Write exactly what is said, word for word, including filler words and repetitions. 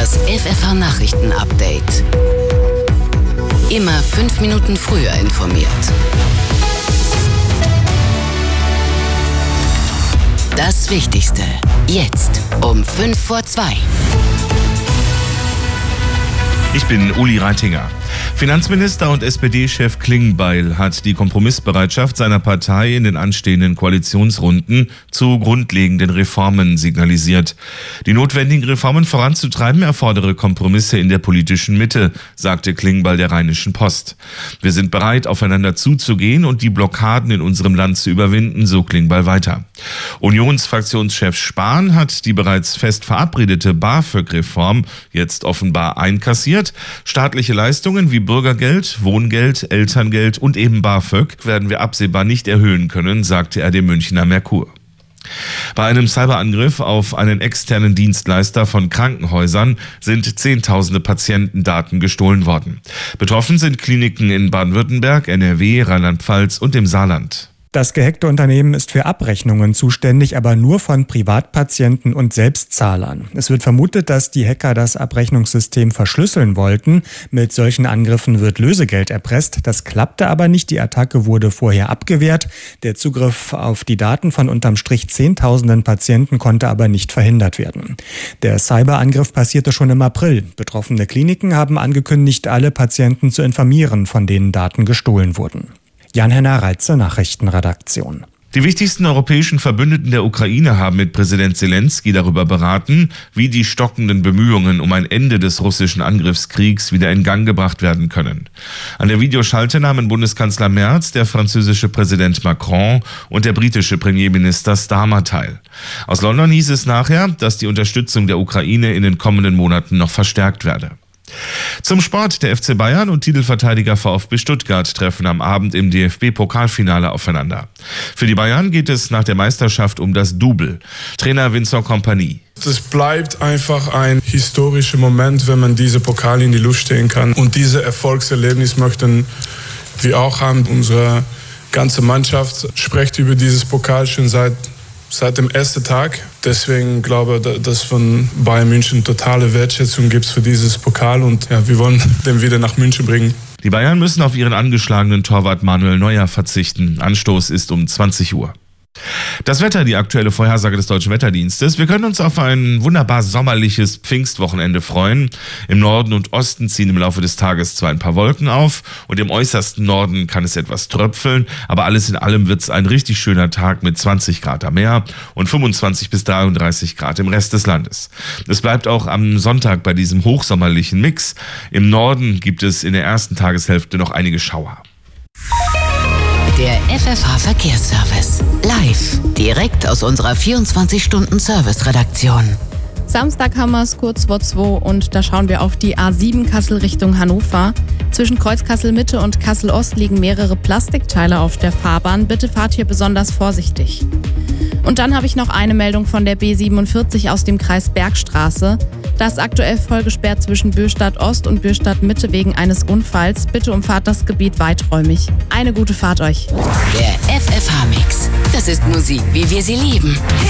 Das F F H-Nachrichten-Update. Immer fünf Minuten früher informiert. Das Wichtigste jetzt um fünf vor zwei. Ich bin Uli Reitinger. Finanzminister und S P D-Chef Klingbeil hat die Kompromissbereitschaft seiner Partei in den anstehenden Koalitionsrunden zu grundlegenden Reformen signalisiert. Die notwendigen Reformen voranzutreiben erfordere Kompromisse in der politischen Mitte, sagte Klingbeil der Rheinischen Post. Wir sind bereit, aufeinander zuzugehen und die Blockaden in unserem Land zu überwinden, so Klingbeil weiter. Unionsfraktionschef Spahn hat die bereits fest verabredete BAföG-Reform jetzt offenbar einkassiert. Staatliche Leistungen wie Bürgergeld, Wohngeld, Elterngeld und eben BAföG werden wir absehbar nicht erhöhen können, sagte er dem Münchner Merkur. Bei einem Cyberangriff auf einen externen Dienstleister von Krankenhäusern sind zehntausende Patientendaten gestohlen worden. Betroffen sind Kliniken in Baden-Württemberg, N R W, Rheinland-Pfalz und dem Saarland. Das gehackte Unternehmen ist für Abrechnungen zuständig, aber nur von Privatpatienten und Selbstzahlern. Es wird vermutet, dass die Hacker das Abrechnungssystem verschlüsseln wollten. Mit solchen Angriffen wird Lösegeld erpresst. Das klappte aber nicht. Die Attacke wurde vorher abgewehrt. Der Zugriff auf die Daten von unterm Strich zehntausenden Patienten konnte aber nicht verhindert werden. Der Cyberangriff passierte schon im April. Betroffene Kliniken haben angekündigt, alle Patienten zu informieren, von denen Daten gestohlen wurden. Jan-Henner Reitze, Nachrichtenredaktion. Die wichtigsten europäischen Verbündeten der Ukraine haben mit Präsident Zelensky darüber beraten, wie die stockenden Bemühungen um ein Ende des russischen Angriffskriegs wieder in Gang gebracht werden können. An der Videoschalte nahmen Bundeskanzler Merz, der französische Präsident Macron und der britische Premierminister Starmer teil. Aus London hieß es nachher, dass die Unterstützung der Ukraine in den kommenden Monaten noch verstärkt werde. Zum Sport. Der F C Bayern und Titelverteidiger VfB Stuttgart treffen am Abend im D F B-Pokalfinale aufeinander. Für die Bayern geht es nach der Meisterschaft um das Double. Trainer Vincent Kompany. Es bleibt einfach ein historischer Moment, wenn man diese Pokale in die Luft stehen kann. Und dieses Erfolgserlebnis möchten wir auch haben. Unsere ganze Mannschaft spricht über dieses Pokal schon seit Seit dem ersten Tag. Deswegen glaube ich, dass von Bayern München totale Wertschätzung gibt für dieses Pokal und ja, wir wollen den wieder nach München bringen. Die Bayern müssen auf ihren angeschlagenen Torwart Manuel Neuer verzichten. Anstoß ist um zwanzig Uhr. Das Wetter, die aktuelle Vorhersage des Deutschen Wetterdienstes. Wir können uns auf ein wunderbar sommerliches Pfingstwochenende freuen. Im Norden und Osten ziehen im Laufe des Tages zwar ein paar Wolken auf und im äußersten Norden kann es etwas tröpfeln, aber alles in allem wird es ein richtig schöner Tag mit zwanzig Grad am Meer und fünfundzwanzig bis dreiunddreißig Grad im Rest des Landes. Es bleibt auch am Sonntag bei diesem hochsommerlichen Mix. Im Norden gibt es in der ersten Tageshälfte noch einige Schauer. Der F F H-Verkehrsservice. Live. Direkt aus unserer vierundzwanzig-Stunden-Service-Redaktion. Samstag haben wir es kurz vor zwei und da schauen wir auf die A sieben Kassel Richtung Hannover. Zwischen Kreuz Kassel Mitte und Kassel Ost liegen mehrere Plastikteile auf der Fahrbahn. Bitte fahrt hier besonders vorsichtig. Und dann habe ich noch eine Meldung von der B siebenundvierzig aus dem Kreis Bergstraße. Da ist aktuell voll gesperrt zwischen Bürstadt Ost und Bürstadt Mitte wegen eines Unfalls. Bitte umfahrt das Gebiet weiträumig. Eine gute Fahrt euch. Der F F H-Mix. Das ist Musik, wie wir sie lieben.